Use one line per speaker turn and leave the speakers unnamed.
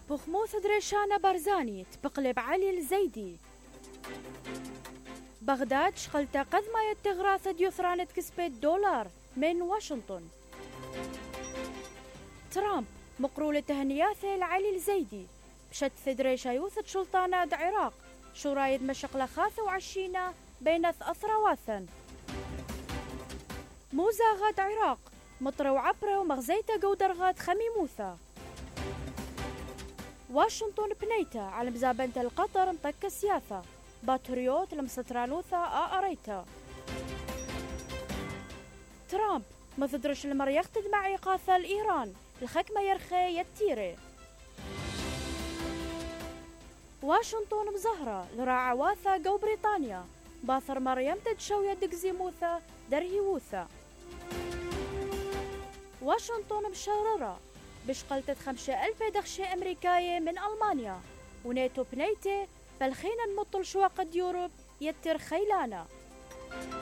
بخموث دريشانة بارزاني تبقلب علي الزيدي. بغداد شغلت قد ما يتغراث ديوثرانة كسبت دولار من واشنطن. ترامب مقرولة تهنياثة لعلي الزيدي بشت ثدريشا يوثد شلطانة عراق شو رايد مشقلة خاثة وعشينا بين أثرواثا. موزاغات عراق مطرة وعبرة ومغزيتة قودرغات خميموثة. واشنطن بنيتا على مزابنة القطر مطك سياثة باتريوت لمسترانوثة أريتا. ترامب مثدرش المر يختد مع إيقاثة الإيران الخكمة يرخي يتيري. واشنطن مزهرة لراعة واثة قو بريطانيا باثر مريم تدشوية دقزيموثة درهيوثة. واشنطن مشررة بشقلتة 5,000 دخشة أمريكاية من ألمانيا ونيتو بنيتي فالخينا نمطل شواق اليوروب يتر خيلانا.